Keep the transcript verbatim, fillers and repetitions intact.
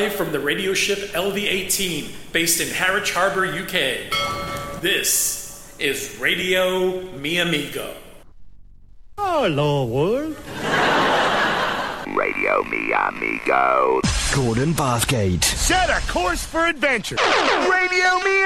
live from the radio ship L V eighteen, based in Harwich Harbour, U K. This is Radio Mi Amigo. Hello, world. Radio Mi Amigo. Gordon Bathgate. Set a course for adventure. Radio Mi